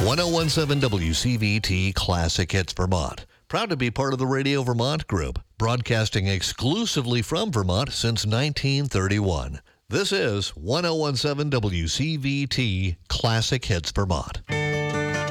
1017 WCVT Classic Hits Vermont. Proud to be part of the Radio Vermont Group, broadcasting exclusively from Vermont since 1931. This is 1017 WCVT Classic Hits Vermont.